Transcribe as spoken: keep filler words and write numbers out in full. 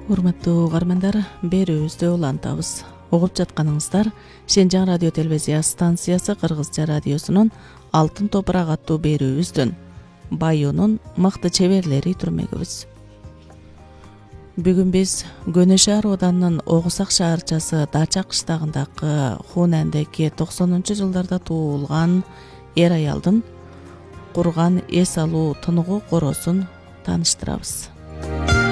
Урматтуу угармандар, берүүбүздү улантабыз. Угуп жатканыңыздар Шенжаң радио телевизия станциясы Кыргызча радиосунун Алтын топурак аттуу берүүбүздүн Баюунун мыкты чеберлери түрмөгүбүз. Бүгүн биз Көнө шаар оданынын Огусак шаарчасы Дача кыштагындагы Хунандеки токсонунчу жылдарда туулган эр аялдын курган эс алуу тыныгуу коросун тааныштырабыз.